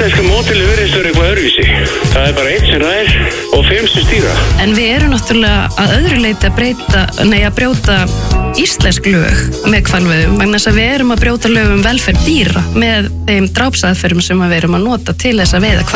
íslenska mótili virðist vera eitthvað öðruvísi. Það bara einn sem ræðir og 5 sem stýra. En við erum náttúrulega að öðru leyti að brjóta íslensk lög með hvalveiðum, vegna þess að við erum að brjóta lög velferð dýra með þeim drápsaðferðum sem við erum að nota til þess að veiða hval.